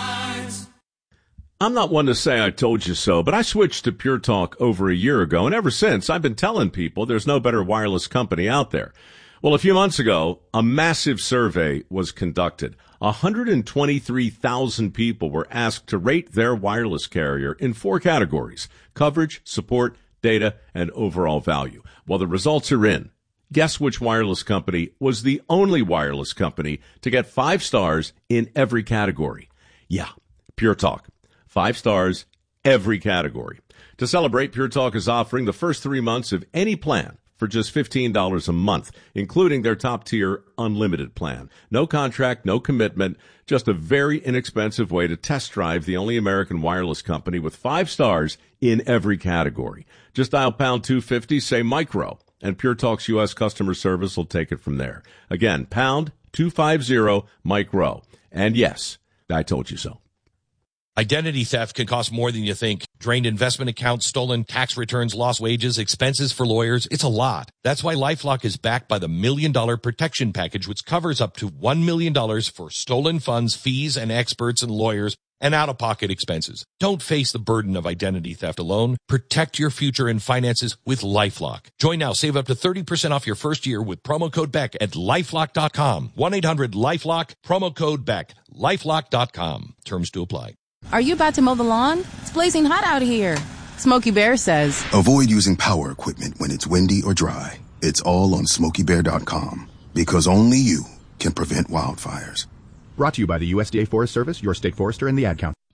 I'm not one to say I told you so, but I switched to Pure Talk over a year ago, and ever since I've been telling people there's no better wireless company out there. Well, a few months ago, a massive survey was conducted. 123,000 people were asked to rate their wireless carrier in 4 categories: coverage, support, data, and overall value. Well, the results are in. Guess which wireless company was the only wireless company to get 5 stars in every category? Yeah, Pure Talk. 5 stars, every category. To celebrate, Pure Talk is offering the first 3 months of any plan for just $15 a month, including their top-tier unlimited plan. No contract, no commitment, just a very inexpensive way to test drive the only American wireless company with 5 stars in every category. Just dial pound 250, say micro, and Pure Talk's U.S. customer service will take it from there. Again, pound 250 micro. And yes, I told you so. Identity theft can cost more than you think. Drained investment accounts, stolen tax returns, lost wages, expenses for lawyers. It's a lot. That's why LifeLock is backed by the $1 Million Protection Package, which covers up to $1 million for stolen funds, fees, and experts and lawyers, and out-of-pocket expenses. Don't face the burden of identity theft alone. Protect your future and finances with LifeLock. Join now. Save up to 30% off your first year with promo code BECK at LifeLock.com. 1-800-LifeLock, promo code BECK. LifeLock.com. Terms to apply. Are you about to mow the lawn? It's blazing hot out here. Smokey Bear says, avoid using power equipment when it's windy or dry. It's all on SmokeyBear.com, because only you can prevent wildfires. Brought to you by the USDA Forest Service, your state forester, and the Ad Council.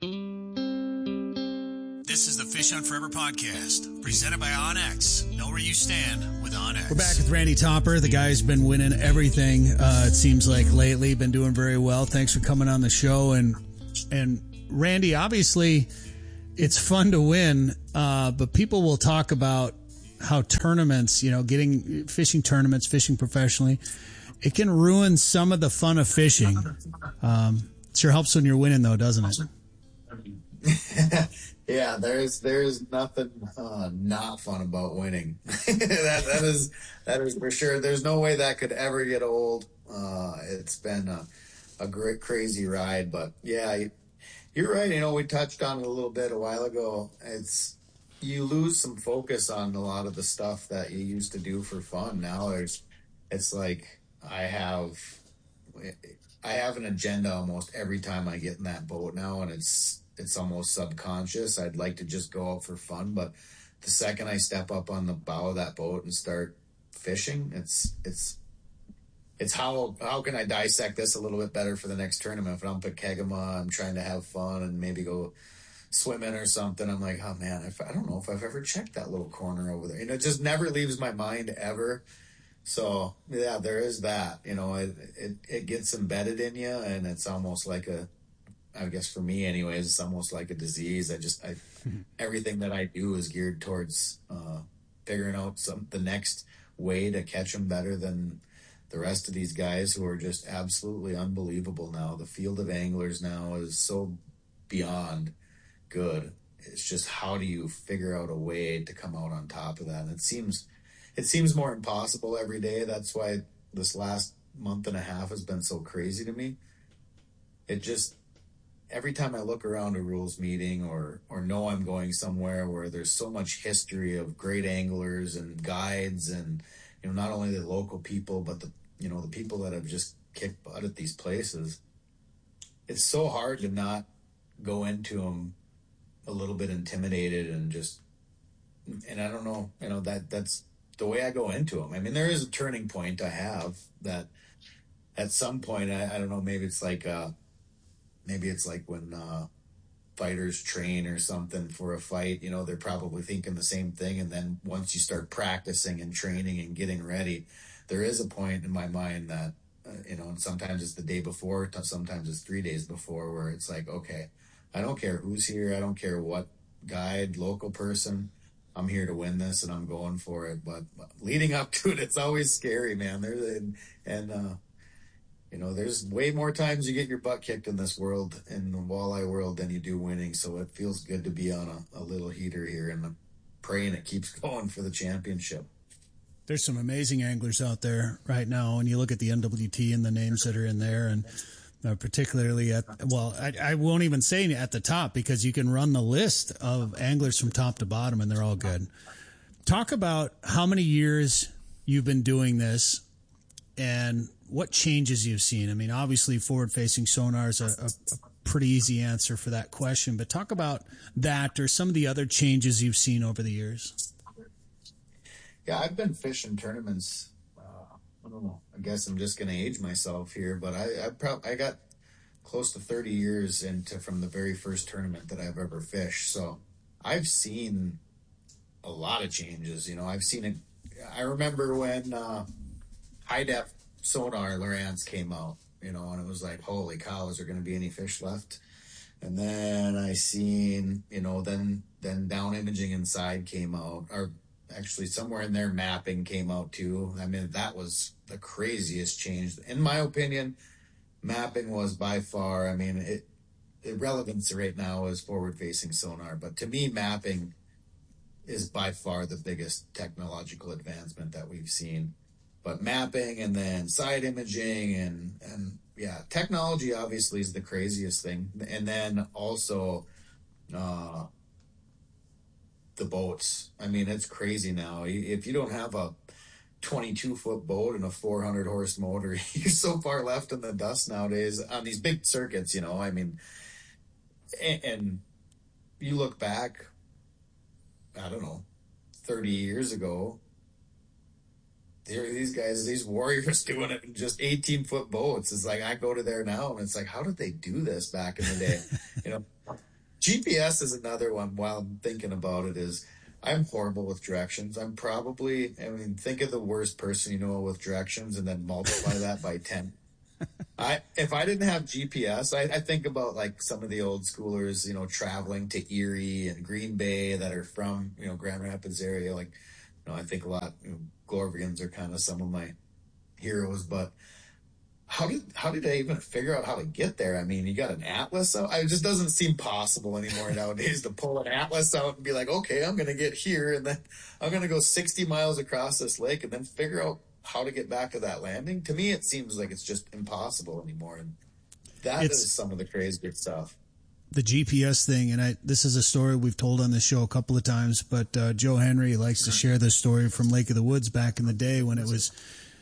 This is the Fish on Forever podcast, presented by OnX. Know where you stand with OnX. We're back with Randy Topper. The guy's been winning everything, it seems like lately. Been doing very well. Thanks for coming on the show. And Randy, obviously, it's fun to win, but people will talk about how tournaments, getting fishing tournaments, fishing professionally, it can ruin some of the fun of fishing. Sure helps when you're winning, though, doesn't it? Yeah, there's nothing not fun about winning. that is for sure. There's no way that could ever get old. It's been a great, crazy ride, but yeah. You're right. We touched on it a little bit a while ago. You lose some focus on a lot of the stuff that you used to do for fun. Now it's like I have an agenda almost every time I get in that boat now, and it's almost subconscious. I'd like to just go out for fun, but the second I step up on the bow of that boat and start fishing, it's how can I dissect this a little bit better for the next tournament? If I'm up at Kegama, I'm trying to have fun and maybe go swimming or something. I'm like, oh man, I don't know if I've ever checked that little corner over there. It just never leaves my mind ever. So yeah, there is that. It gets embedded in you, and it's almost like I guess for me anyways, it's almost like a disease. Everything that I do is geared towards figuring out the next way to catch them better than the rest of these guys who are just absolutely unbelievable now. The field of anglers now is so beyond good. It's just, how do you figure out a way to come out on top of that? And it seems more impossible every day. That's why this last month and a half has been so crazy to me. Every time I look around a rules meeting or know I'm going somewhere where there's so much history of great anglers and guides and, not only the local people, but the people that have just kicked butt at these places, it's so hard to not go into them a little bit intimidated and I don't know, that's the way I go into them. I mean, there is a turning point I have that at some point, I don't know, maybe it's like when fighters train or something for a fight, they're probably thinking the same thing. And then once you start practicing and training and getting ready, there is a point in my mind that, and sometimes it's the day before, sometimes it's 3 days before, where it's like, okay, I don't care who's here. I don't care what guide, local person. I'm here to win this and I'm going for it. But leading up to it, it's always scary, man. There's way more times you get your butt kicked in this world, in the walleye world, than you do winning. So it feels good to be on a little heater here, and I'm praying it keeps going for the championship. There's some amazing anglers out there right now, and you look at the NWT and the names that are in there, and particularly I won't even say at the top, because you can run the list of anglers from top to bottom, and they're all good. Talk about how many years you've been doing this and what changes you've seen. I mean, obviously forward-facing sonar is a pretty easy answer for that question, but talk about that or some of the other changes you've seen over the years. Yeah, I've been fishing tournaments. I don't know. I guess I'm just going to age myself here, but I got close to 30 years from the very first tournament that I've ever fished. So I've seen a lot of changes. I've seen it. I remember when high depth sonar Lowrance came out, and it was like, holy cow, is there going to be any fish left? And then I seen, then down imaging inside came out, or actually somewhere in there mapping came out too. I mean, that was the craziest change. In my opinion, mapping was by far, irrelevance right now is forward-facing sonar. But to me, mapping is by far the biggest technological advancement that we've seen. But mapping and then side imaging and yeah, technology obviously is the craziest thing. And then also the boats. I mean, it's crazy now. If you don't have a 22-foot boat and a 400-horse motor, you're so far left in the dust nowadays on these big circuits, you know. I mean, and you look back, I don't know, 30 years ago, there were these guys, these warriors doing it in just 18-foot boats. It's like I go to there now and it's like, how did they do this back in the day? You know, GPS is another one. While I'm thinking about it, is I'm horrible with directions. Think of the worst person you know with directions and then multiply that by 10. If I didn't have GPS, I think about like some of the old schoolers, you know, traveling to Erie and Green Bay that are from, you know, Grand Rapids area. Like, you know, I think a lot, you know, Glorians are kind of some of my heroes, but how did I even figure out how to get there? I mean, you got an atlas out. It just doesn't seem possible anymore nowadays to pull an atlas out and be like, okay, I'm going to get here and then I'm going to go 60 miles across this lake and then figure out how to get back to that landing. To me, it seems like it's just impossible anymore. And that is some of the crazy stuff. The GPS thing, and this is a story we've told on the show a couple of times, but Joe Henry likes to share this story from Lake of the Woods back in the day when it was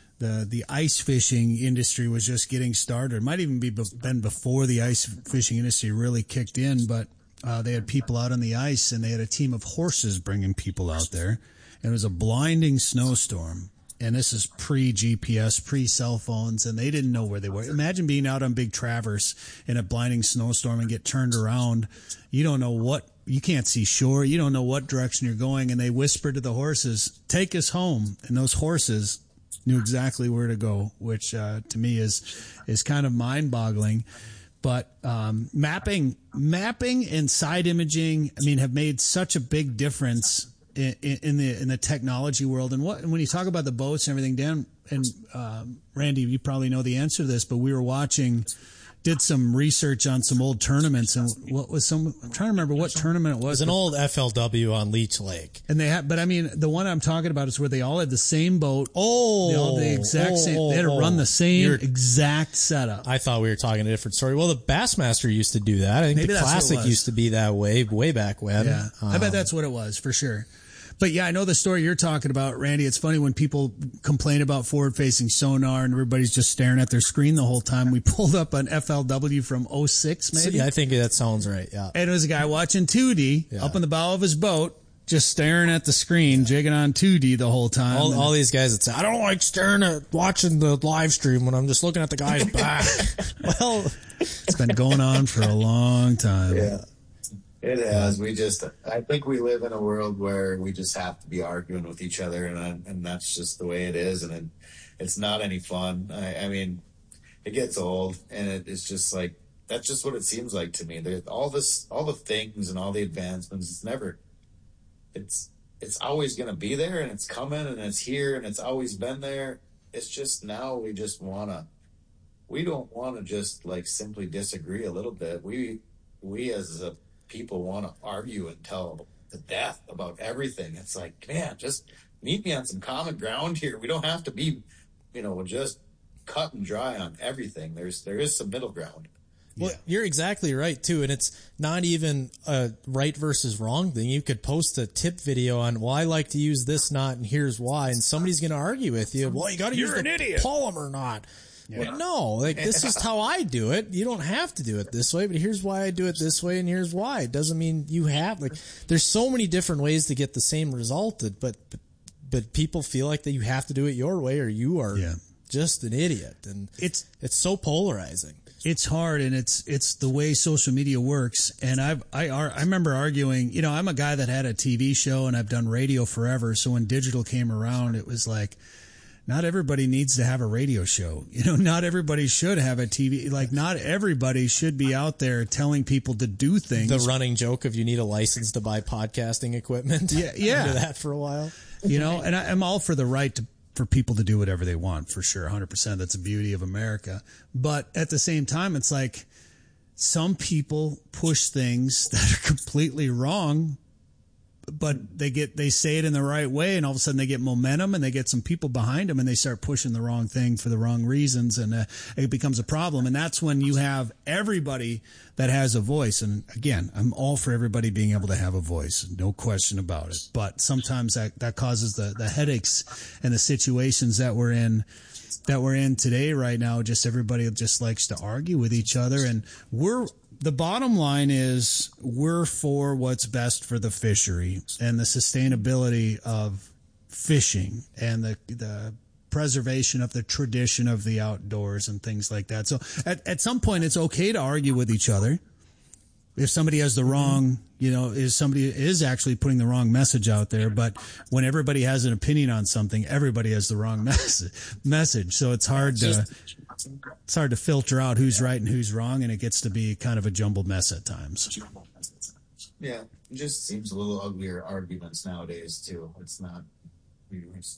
the ice fishing industry was just getting started. It might even been before the ice fishing industry really kicked in, but they had people out on the ice, and they had a team of horses bringing people out there. And it was a blinding snowstorm. And this is pre-GPS, pre-cell phones, and they didn't know where they were. Imagine being out on Big Traverse in a blinding snowstorm and get turned around. You don't know you can't see shore. You don't know what direction you're going. And they whispered to the horses, take us home. And those horses knew exactly where to go, which to me is kind of mind-boggling. But mapping and side imaging, I mean, have made such a big difference in the technology world. And when you talk about the boats and everything, Dan and Randy, you probably know the answer to this, but we were did some research on some old tournaments, and I'm trying to remember what tournament it was. It was an old FLW on Leech Lake. And but I mean, the one I'm talking about is where they all had the same boat. They all had the exact same. They had to run the same exact setup. I thought we were talking a different story. Well, the Bassmaster used to do that. I think maybe the Classic used to be that way back when. Yeah, I bet that's what it was for sure. But yeah, I know the story you're talking about, Randy. It's funny when people complain about forward-facing sonar and everybody's just staring at their screen the whole time. We pulled up an FLW from 06, maybe. Yeah, I think that sounds right. Yeah. And it was a guy watching 2D up in the bow of his boat, just staring at the screen, jigging on 2D the whole time. All these guys that say, I don't like watching the live stream when I'm just looking at the guy's back. Well, it's been going on for a long time. Yeah. It has. I think we live in a world where we just have to be arguing with each other, and that's just the way it is, and it's not any fun. I mean, it gets old, and it's just like, that's just what it seems like to me. There's all the things and all the advancements, it's always going to be there, and it's coming, and it's here, and it's always been there. It's just now we don't want to just like simply disagree a little bit. We as a people want to argue until the death about everything. It's like, man, just meet me on some common ground here. We don't have to be, just cut and dry on everything. There is some middle ground. Well, you're exactly right too, and it's not even a right versus wrong thing. You could post a tip video on, well, I like to use this knot, and here's why, and somebody's going to argue with you. Well, you got to use the polymer knot. Yeah. Well, no, this is how I do it. You don't have to do it this way, but here's why I do it this way, and here's why. It doesn't mean you have. There's so many different ways to get the same result, but people feel like that you have to do it your way, or you are just an idiot, and it's so polarizing. It's hard, and it's the way social media works. And I remember arguing. I'm a guy that had a TV show, and I've done radio forever. So when digital came around, it was like, not everybody needs to have a radio show. Not everybody should have a TV. Like, not everybody should be out there telling people to do things. The running joke of you need a license to buy podcasting equipment. Yeah. Remember that for a while. And I'm all for the right for people to do whatever they want, for sure. 100%. That's the beauty of America. But at the same time, it's like, some people push things that are completely wrong, but they say it in the right way, and all of a sudden they get momentum and they get some people behind them and they start pushing the wrong thing for the wrong reasons, and it becomes a problem. And that's when you have everybody that has a voice. And again, I'm all for everybody being able to have a voice, no question about it. But sometimes that causes the headaches and the situations that we're in today right now. Just everybody just likes to argue with each other, and the bottom line is we're for what's best for the fishery and the sustainability of fishing and the preservation of the tradition of the outdoors and things like that. So at some point it's okay to argue with each other. If somebody has the wrong, somebody is actually putting the wrong message out there, but when everybody has an opinion on something, everybody has the wrong message. So it's hard to filter out who's right and who's wrong, and it gets to be kind of a jumbled mess at times. Yeah, it just seems a little uglier arguments nowadays too. It's not.